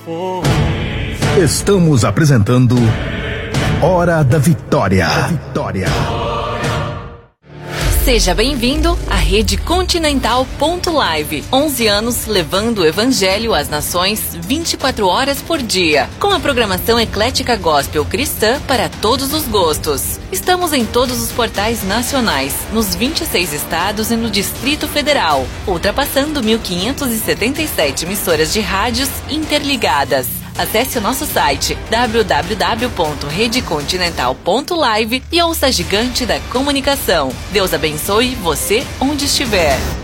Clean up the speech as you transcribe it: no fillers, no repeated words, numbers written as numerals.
Estamos apresentando Hora da Vitória. Seja bem-vindo à Rede Continental Live. 11 anos levando o Evangelho às nações 24 horas por dia, com a programação eclética gospel cristã para todos os gostos. Estamos em todos os portais nacionais, nos 26 estados e no Distrito Federal, ultrapassando 1.577 emissoras de rádios interligadas. Acesse o nosso site www.redecontinental.live e ouça a gigante da comunicação. Deus abençoe você onde estiver.